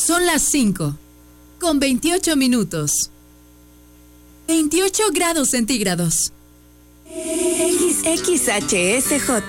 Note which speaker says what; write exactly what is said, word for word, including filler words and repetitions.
Speaker 1: Son las cinco, con veintiocho minutos. veintiocho grados centígrados.
Speaker 2: X H S J